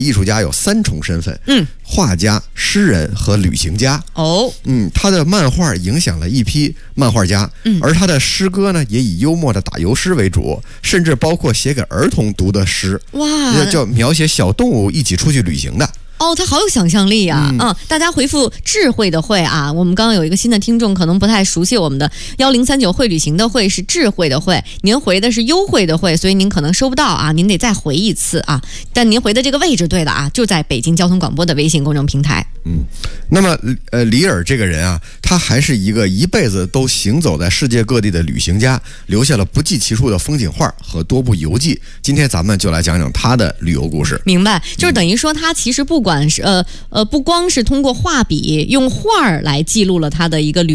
艺术家有3重身份，画家、诗人和旅行家。他的漫画影响了一批漫画家，而他的诗歌呢，也以幽默的打油诗为主，甚至包括写给儿童读的诗，叫描写小动物一起出去旅行的。 他好有想象力啊！大家回复智慧的慧啊，我们刚刚有一个新的听众可能不太熟悉我们的1039会旅行的会是智慧的慧，您回的是优惠的惠，所以您可能收不到啊，您得再回一次啊。但您回的这个位置对了啊，就在北京交通广播的微信公众平台。 那么李尔这个人啊，他还是一个一辈子都行走在世界各地的旅行家，留下了不计其数的风景画和多部游记。今天咱们就来讲讲他的旅游故事。 明白，就是等于说他其实不光是通过画笔用画来记录了他的一个旅